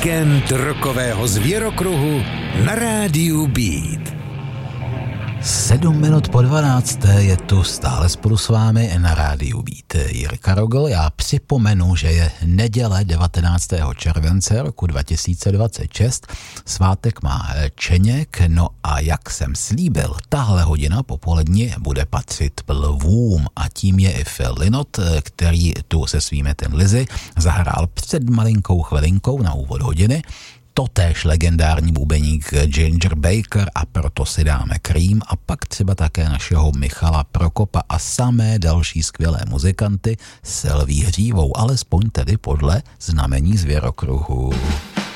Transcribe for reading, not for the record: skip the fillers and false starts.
Víkend rockového zvěrokruhu na rádiu Beat. 7 minut po 12. je tu stále spolu s vámi na rádiu Beat Jirka Rogl. Já připomenu, že je neděle 19. července roku 2026. Svátek má Čeněk, no a jak jsem slíbil, tahle hodina popolední bude patřit lvům a tím je i Phil Lynott, který tu se svými Tin Lizzy zahrál před malinkou chvilinkou na úvod hodiny. Totéž legendární bubeník Ginger Baker a proto si dáme Cream a pak třeba také našeho Michala Prokopa a samé další skvělé muzikanty s lví hřívou, alespoň tedy podle znamení zvěrokruhu.